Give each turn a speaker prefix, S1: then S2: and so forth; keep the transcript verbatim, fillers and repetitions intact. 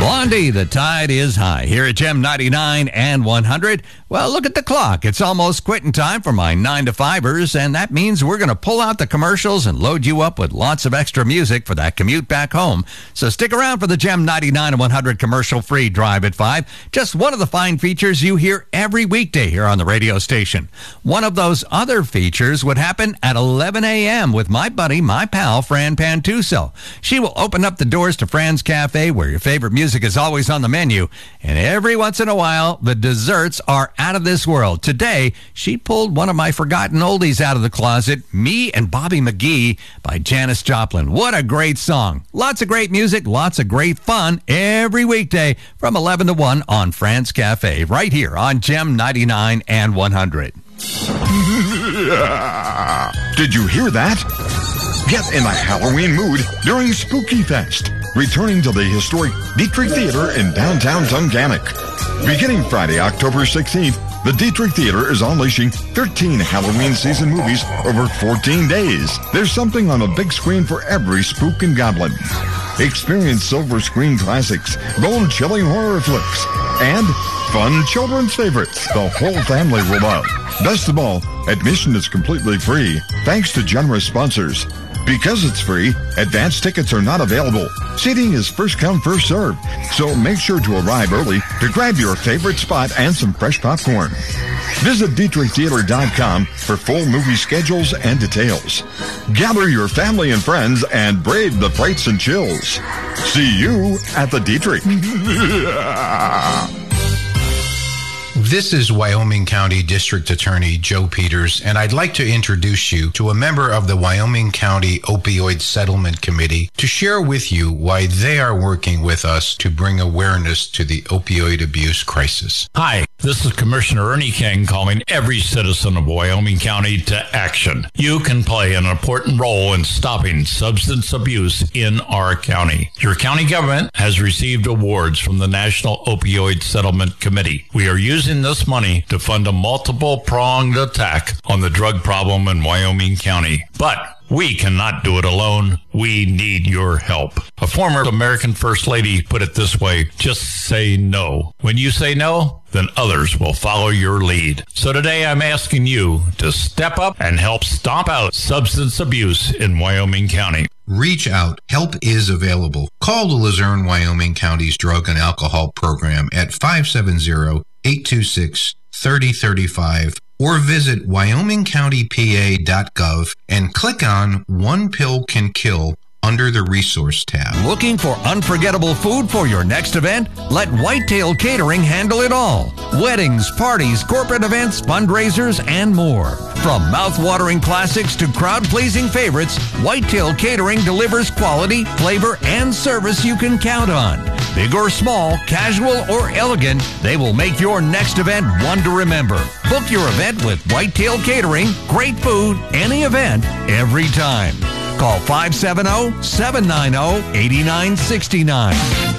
S1: Blondie, the tide is high. Here at Gem ninety-nine and one hundred. Well, look at the clock. It's almost quitting time for my nine to fivers, and that means we're going to pull out the commercials and load you up with lots of extra music for that commute back home. So stick around for the Gem ninety-nine and one hundred commercial-free Drive at five. Just one of the fine features you hear every weekday here on the radio station. One of those other features would happen at eleven a.m. with my buddy, my pal, Fran Pantuso. She will open up the doors to Fran's Cafe, where your favorite music is always on the menu, and every once in a while, the desserts are out of this world. Today, she pulled one of my forgotten oldies out of the closet, Me and Bobby McGee by Janis Joplin. What a great song. Lots of great music, lots of great fun every weekday from eleven to one on Fran's Cafe, right here on Gem ninety-nine and one hundred.
S2: Did you hear that? Get in the Halloween mood during Spooky Fest, returning to the historic Dietrich Theater in downtown Tunganic. Beginning Friday, October sixteenth, the Dietrich Theater is unleashing thirteen Halloween season movies over fourteen days. There's something on the big screen for every spook and goblin. Experience silver screen classics, bone-chilling horror flicks, and fun children's favorites the whole family will love. Best of all, admission is completely free, thanks to generous sponsors. Because it's free, advance tickets are not available. Seating is first come, first served, so make sure to arrive early to grab your favorite spot and some fresh popcorn. Visit Dietrich Theater dot com for full movie schedules and details. Gather your family and friends and brave the frights and chills. See you at the Dietrich.
S3: This is Wyoming County District Attorney Joe Peters, and I'd like to introduce you to a member of the Wyoming County Opioid Settlement Committee to share with you why they are working with us to bring awareness to the opioid abuse crisis.
S4: Hi, this is Commissioner Ernie King calling every citizen of Wyoming County to action. You can play an important role in stopping substance abuse in our county. Your county government has received awards from the National Opioid Settlement Committee. We are using this money to fund a multiple-pronged attack on the drug problem in Wyoming County. But we cannot do it alone. We need your help. A former American First Lady put it this way: just say no. When you say no, then others will follow your lead. So today I'm asking you to step up and help stomp out substance abuse in Wyoming County.
S3: Reach out. Help is available. Call the Luzerne, Wyoming County's Drug and Alcohol Program at five seven zero, eight two six, three zero three five or visit wyoming county p a dot gov and click on One Pill Can Kill under the Resource tab.
S1: Looking for unforgettable food for your next event? Let Whitetail Catering handle it all. Weddings, parties, corporate events, fundraisers, and more. From mouth-watering classics to crowd-pleasing favorites, Whitetail Catering delivers quality, flavor, and service you can count on. Big or small, casual or elegant, they will make your next event one to remember. Book your event with Whitetail Catering. Great food, any event, every time. Call five seven zero, seven nine zero, eight nine six nine.